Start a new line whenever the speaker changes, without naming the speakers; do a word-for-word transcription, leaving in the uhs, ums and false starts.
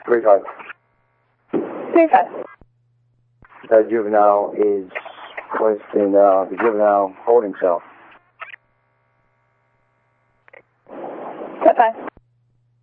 Three five.
Three five.
The juvenile is placed in uh, the juvenile holding cell.
Set five.